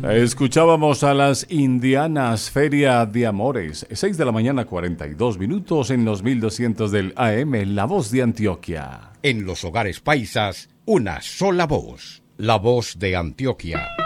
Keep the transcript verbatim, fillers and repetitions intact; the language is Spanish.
Escuchábamos a las Indianas, Feria de Amores, seis de la mañana, cuarenta y dos minutos en los mil doscientos del A M, La Voz de Antioquia. En los hogares paisas, una sola voz, la voz de Antioquia.